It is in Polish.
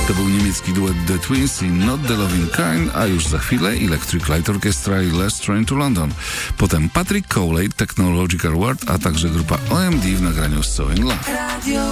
To był niemiecki duet The Twins i Not the Loving Kind, a już za chwilę Electric Light Orchestra i Last Train to London. Potem Patrick Cowley, Technological World, a także grupa OMD w nagraniu So in Love.